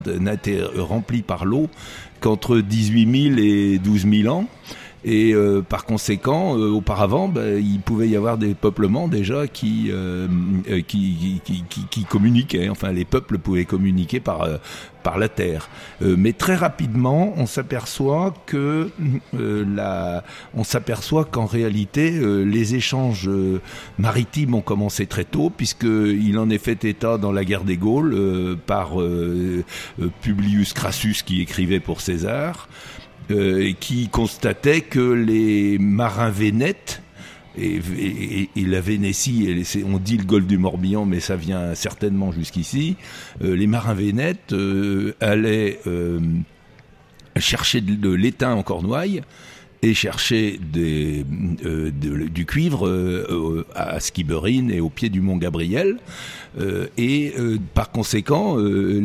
n'a été remplie par l'eau qu'entre 18 000 et 12 000 ans. Et par conséquent, auparavant, il pouvait y avoir des peuplements déjà qui communiquaient. Enfin, les peuples pouvaient communiquer par la terre. Mais très rapidement, on s'aperçoit qu'en réalité, les échanges maritimes ont commencé très tôt, puisqu'il en est fait état dans la guerre des Gaules par Publius Crassus qui écrivait pour César. Qui constatait que les marins vénètes et la Vénétie, on dit le golfe du Morbihan, mais ça vient certainement jusqu'ici, les marins vénètes allaient chercher de l'étain en Cornouailles et chercher du cuivre à Skibbereen et au pied du mont Gabriel, et par conséquent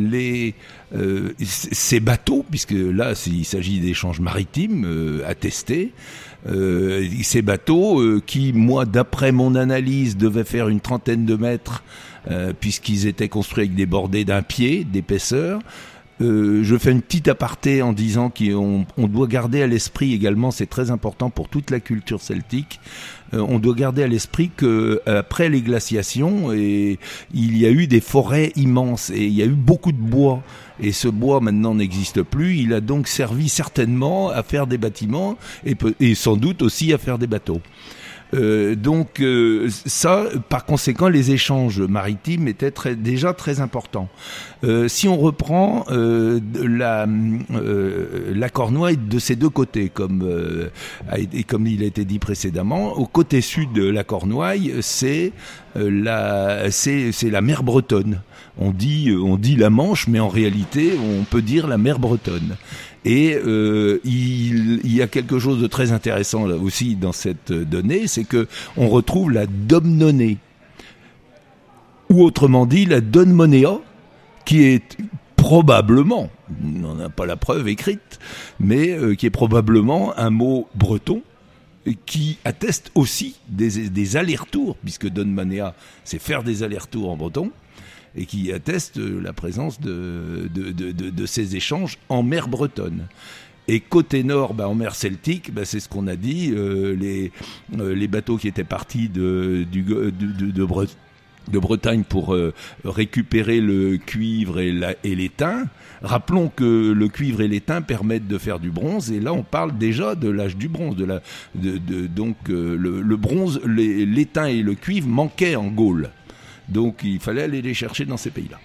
ces bateaux, puisque là il s'agit d'échanges maritimes attestés, ces bateaux qui, moi, d'après mon analyse, devaient faire une trentaine de mètres, puisqu'ils étaient construits avec des bordées d'1 pied d'épaisseur. Je fais une petite aparté en disant qu'on doit garder à l'esprit également, c'est très important pour toute la culture celtique, on doit garder à l'esprit que après les glaciations, il y a eu des forêts immenses et il y a eu beaucoup de bois. Et ce bois maintenant n'existe plus, il a donc servi certainement à faire des bâtiments et sans doute aussi à faire des bateaux. Donc ça, par conséquent, les échanges maritimes étaient déjà très importants. Si on reprend la Cornouaille de ces deux côtés, comme il a été dit précédemment, au côté sud de la Cornouaille, c'est la mer Bretonne. On dit la Manche, mais en réalité, on peut dire la mer Bretonne. Et il y a quelque chose de très intéressant là aussi dans cette donnée, c'est que on retrouve la domnonée, ou autrement dit la donmonéa, qui est probablement, on n'a pas la preuve écrite, mais qui est probablement un mot breton, qui atteste aussi des allers-retours, puisque donmonéa, c'est faire des allers-retours en breton, et qui atteste la présence de ces échanges en mer Bretonne. Et côté nord, en mer Celtique, c'est ce qu'on a dit, les bateaux qui étaient partis de Bretagne pour récupérer le cuivre et l'étain. Rappelons que le cuivre et l'étain permettent de faire du bronze, et là on parle déjà de l'âge du bronze. Donc le bronze, l'étain et le cuivre manquaient en Gaule. Donc il fallait aller les chercher dans ces pays-là.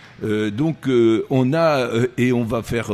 On va faire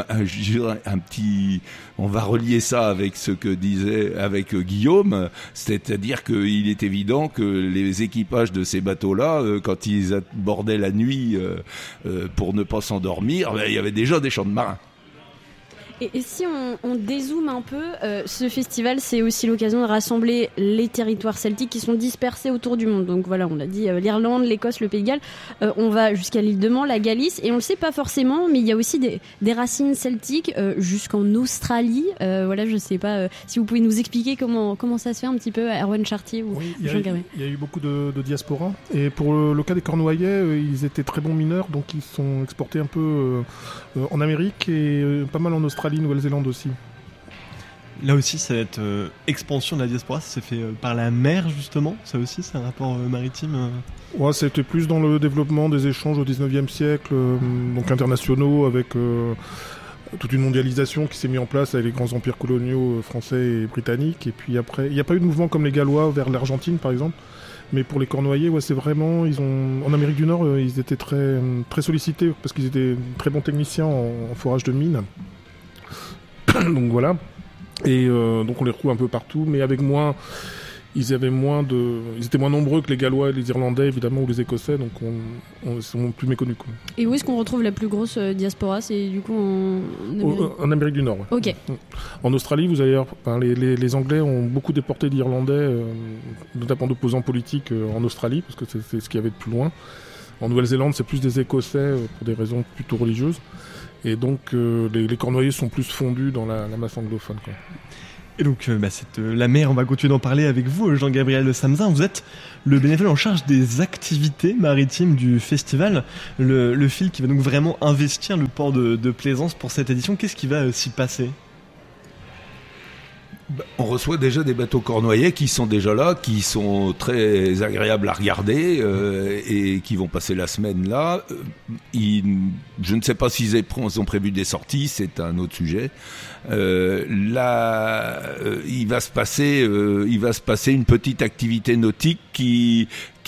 on va relier ça avec ce que disait avec Guillaume, c'est-à-dire qu'il est évident que les équipages de ces bateaux-là, quand ils abordaient la nuit pour ne pas s'endormir, il y avait déjà des chants de marins. Et si on dézoome un peu, ce festival, c'est aussi l'occasion de rassembler les territoires celtiques qui sont dispersés autour du monde. Donc voilà, on a dit l'Irlande, l'Écosse, le Pays de Galles. On va jusqu'à l'île de Man, la Galice. Et on le sait pas forcément, mais il y a aussi des racines celtiques jusqu'en Australie. Voilà, je sais pas si vous pouvez nous expliquer comment ça se fait un petit peu, Erwan Chartier ou Jean Garret. Il y a eu beaucoup de diaspora. Et pour le cas des Cornouaillais, ils étaient très bons mineurs, donc ils sont exportés un peu en Amérique et pas mal en Australie, Nouvelle-Zélande aussi. Là aussi, cette expansion de la diaspora, ça s'est fait par la mer, justement. Ça aussi, c'est un rapport maritime Ouais, c'était plus dans le développement des échanges au 19e siècle, donc internationaux, avec toute une mondialisation qui s'est mise en place avec les grands empires coloniaux français et britanniques. Et puis après, il n'y a pas eu de mouvement comme les Gallois vers l'Argentine, par exemple. Mais pour les Cornouaillais, c'est vraiment, en Amérique du Nord, ils étaient très, très sollicités parce qu'ils étaient très bons techniciens en forage de mines. Donc voilà. Et donc on les retrouve un peu partout, mais avec ils étaient moins nombreux que les Gallois et les Irlandais, évidemment, ou les Écossais, donc ils sont plus méconnus, quoi. Et où est-ce qu'on retrouve la plus grosse diaspora ? C'est du coup en Amérique du Nord, ouais. Ok. En Australie, vous allez les Anglais ont beaucoup déporté d'Irlandais, notamment d'opposants politiques en Australie, parce que c'est ce qu'il y avait de plus loin. En Nouvelle-Zélande, c'est plus des Écossais pour des raisons plutôt religieuses. Et donc les Cornouaillais sont plus fondus dans la masse anglophone, quoi. Et donc, la mer, on va continuer d'en parler avec vous, Jean-Gabriel Samzin. Vous êtes le bénévole en charge des activités maritimes du festival. Le FIL qui va donc vraiment investir le port de Plaisance pour cette édition. Qu'est-ce qui va s'y passer ? On reçoit déjà des bateaux cornouaillais qui sont déjà là, qui sont très agréables à regarder et qui vont passer la semaine là. Je ne sais pas s'ils ont prévu des sorties, c'est un autre sujet. Là, il va se passer une petite activité nautique qui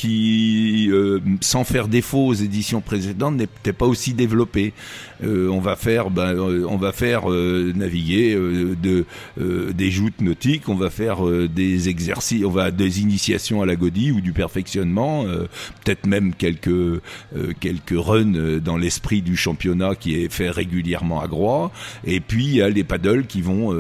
sans faire défaut aux éditions précédentes, n'était pas aussi développée. On va faire naviguer des joutes nautiques, on va faire des exercices, des initiations à la godille ou du perfectionnement, peut-être même quelques runs dans l'esprit du championnat qui est fait régulièrement à Groix. Et puis il y a les paddles qui vont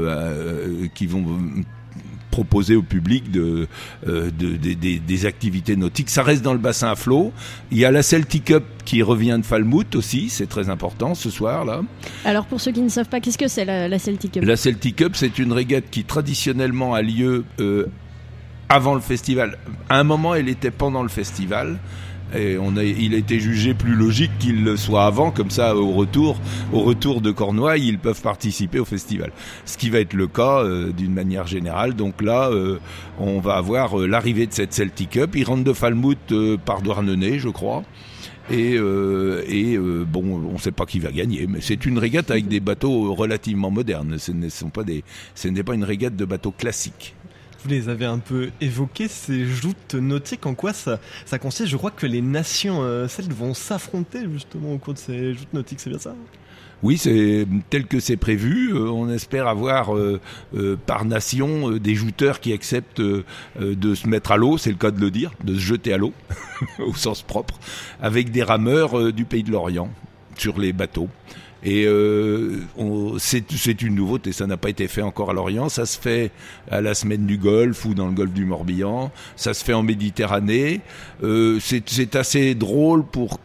proposer au public des activités nautiques. Ça reste dans le bassin à flot. Il y a la Celtic Cup qui revient de Falmouth aussi, c'est très important ce soir là. Alors pour ceux qui ne savent pas, qu'est-ce que c'est la Celtic Cup ? La Celtic Cup, c'est une régate qui traditionnellement a lieu avant le festival. À un moment, elle était pendant le festival. Et il a été jugé plus logique qu'il le soit avant, comme ça au retour de Cornouailles, ils peuvent participer au festival. Ce qui va être le cas d'une manière générale. Donc là, on va avoir l'arrivée de cette Celtic Cup. Ils rentrent de Falmouth par Douarnenez, je crois. Et bon, on ne sait pas qui va gagner, mais c'est une régate avec des bateaux relativement modernes. Ce n'est pas une régate de bateaux classiques. Vous les avez un peu évoqués, ces joutes nautiques. En quoi ça consiste ? Je crois que les nations celtes vont s'affronter justement au cours de ces joutes nautiques, c'est bien ça ? Oui, c'est tel que c'est prévu. On espère avoir par nation des jouteurs qui acceptent de se mettre à l'eau, c'est le cas de le dire, de se jeter à l'eau, au sens propre, avec des rameurs du pays de l'Orient sur les bateaux. Et c'est une nouveauté, ça n'a pas été fait encore à Lorient, ça se fait à la semaine du Golfe ou dans le Golfe du Morbihan, ça se fait en Méditerranée. C'est assez drôle pour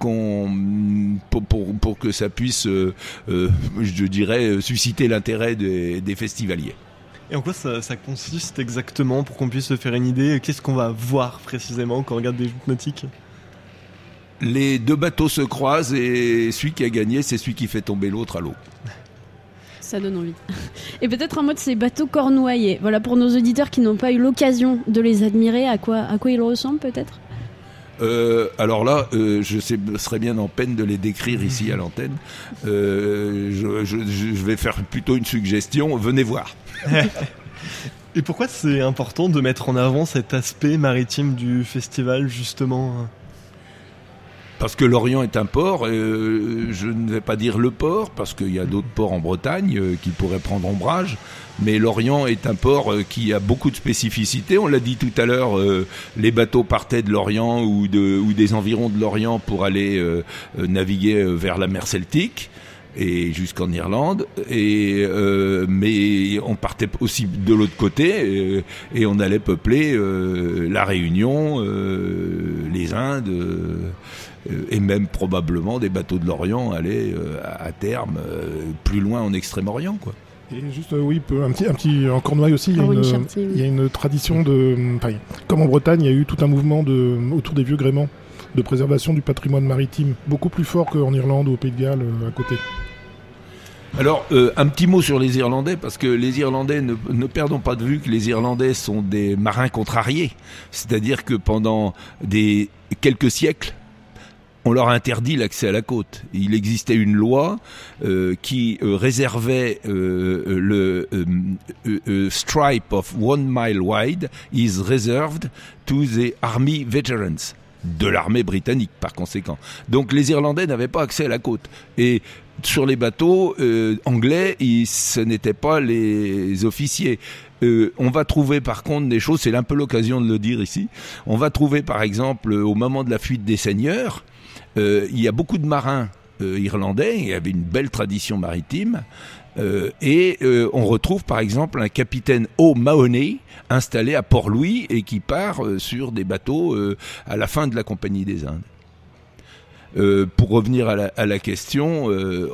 que ça puisse, je dirais, susciter l'intérêt des festivaliers. Et en quoi ça consiste exactement, pour qu'on puisse se faire une idée ? Qu'est-ce qu'on va voir précisément quand on regarde des joutes nautiques ? Les deux bateaux se croisent et celui qui a gagné, c'est celui qui fait tomber l'autre à l'eau. Ça donne envie. Et peut-être un mot de ces bateaux cornouaillés. Voilà, pour nos auditeurs qui n'ont pas eu l'occasion de les admirer, à quoi ils ressemblent peut-être ? Alors là, je serais bien en peine de les décrire ici à l'antenne. Je vais faire plutôt une suggestion. Venez voir. Et pourquoi c'est important de mettre en avant cet aspect maritime du festival, justement ? Parce que l'Orient est un port, je ne vais pas dire le port, parce qu'il y a d'autres ports en Bretagne qui pourraient prendre ombrage, mais l'Orient est un port qui a beaucoup de spécificités. On l'a dit tout à l'heure, les bateaux partaient de l'Orient ou des environs de l'Orient pour aller naviguer vers la mer Celtique et jusqu'en Irlande, mais on partait aussi de l'autre côté et on allait peupler la Réunion, les Indes, et même probablement des bateaux de l'Orient allaient à terme plus loin en Extrême-Orient, quoi. Et juste, oui, un petit en Cornouailles aussi, il y a une tradition comme en Bretagne, il y a eu tout un mouvement autour des vieux gréements de préservation du patrimoine maritime, beaucoup plus fort qu'en Irlande ou au Pays de Galles à côté. Alors, un petit mot sur les Irlandais, parce que les Irlandais, ne perdons pas de vue que les Irlandais sont des marins contrariés. C'est-à-dire que pendant quelques siècles, on leur a interdit l'accès à la côte. Il existait une loi qui réservait le stripe of 1 mile wide is reserved to the army veterans, de l'armée britannique par conséquent. Donc les Irlandais n'avaient pas accès à la côte. Et sur les bateaux anglais, ce n'étaient pas les officiers. On va trouver par contre des choses, c'est un peu l'occasion de le dire ici, on va trouver par exemple au moment de la fuite des seigneurs, il y a beaucoup de marins irlandais, il y avait une belle tradition maritime, et on retrouve par exemple un capitaine O'Mahony installé à Port-Louis et qui part sur des bateaux à la fin de la Compagnie des Indes. Pour revenir à la question,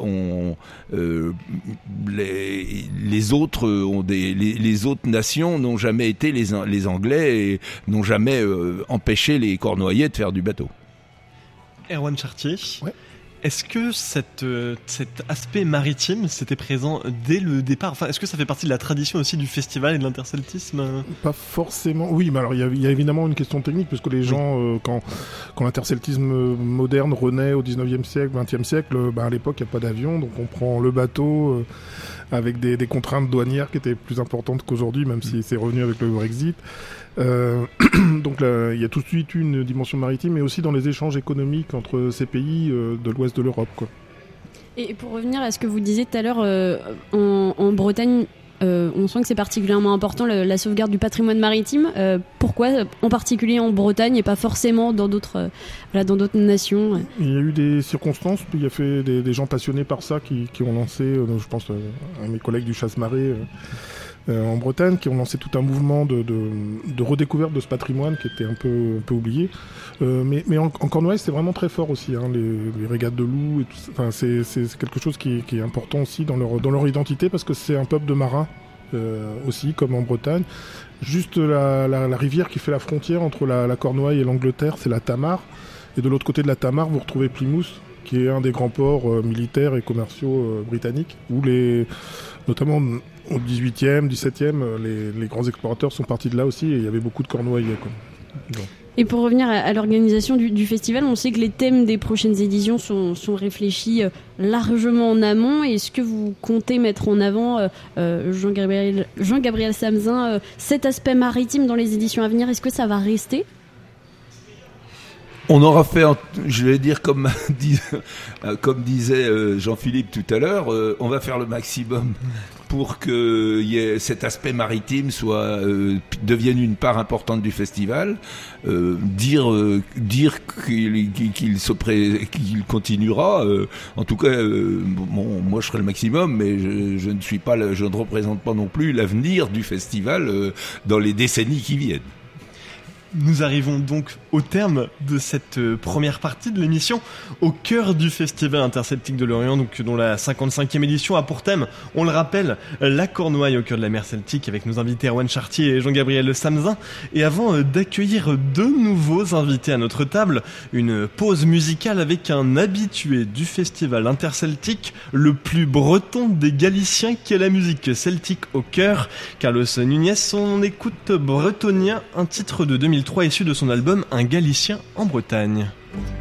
les autres les autres nations n'ont jamais été les Anglais et n'ont jamais empêché les Cornouaillais de faire du bateau. Erwan Chartier. Ouais. Est-ce que cet aspect maritime c'était présent dès le départ? Enfin, est-ce que ça fait partie de la tradition aussi du festival et de l'interceltisme? Pas forcément. Oui, mais alors il y a évidemment une question technique, parce que les gens, quand l'interceltisme moderne renaît au 19e siècle, 20e siècle, à l'époque il n'y a pas d'avion, donc on prend le bateau avec des contraintes douanières qui étaient plus importantes qu'aujourd'hui, même si c'est revenu avec le Brexit. Donc là, il y a tout de suite une dimension maritime, mais aussi dans les échanges économiques entre ces pays de l'ouest de l'Europe, quoi. Et pour revenir à ce que vous disiez tout à l'heure, en Bretagne, on sent que c'est particulièrement important la sauvegarde du patrimoine maritime. Pourquoi en particulier en Bretagne et pas forcément dans d'autres nations? Il y a eu des circonstances, il y a fait des gens passionnés par ça qui ont lancé, je pense à mes collègues du Chasse-Marée en Bretagne, qui ont lancé tout un mouvement de redécouverte de ce patrimoine qui était un peu oublié. Mais en Cornouailles, c'est vraiment très fort aussi, hein, les régates de loups et tout ça. Enfin, c'est quelque chose qui est important aussi dans leur identité, parce que c'est un peuple de marins aussi, comme en Bretagne. Juste la rivière qui fait la frontière entre la Cornouaille et l'Angleterre, c'est la Tamar. Et de l'autre côté de la Tamar, vous retrouvez Plymouth, qui est un des grands ports militaires et commerciaux britanniques, où notamment au 18e, 17e, les grands explorateurs sont partis de là aussi, et il y avait beaucoup de Cornouaillais, quoi. Bon. Et pour revenir à l'organisation du festival, on sait que les thèmes des prochaines éditions sont réfléchis largement en amont. Est-ce que vous comptez mettre en avant, Jean-Gabriel Samzin, cet aspect maritime dans les éditions à venir? Est-ce que ça va rester? On aura fait, je vais dire comme disait Jean-Philippe tout à l'heure, on va faire le maximum pour que cet aspect maritime devienne une part importante du festival. Dire qu'il continuera. En tout cas, moi je ferai le maximum, mais je ne représente pas non plus l'avenir du festival dans les décennies qui viennent. Nous arrivons donc au terme de cette première partie de l'émission, au cœur du Festival interceltique de Lorient, donc dont la 55e édition a pour thème, on le rappelle, la Cornouaille au cœur de la mer Celtique, avec nos invités Erwan Chartier et Jean-Gabriel Samzin. Et avant d'accueillir deux nouveaux invités à notre table, une pause musicale avec un habitué du Festival interceltique, le plus breton des Galiciens, qui a la musique celtique au cœur. Carlos Núñez, on écoute Bretonien, un titre de 2003 issu de son album Un Galicien en Bretagne.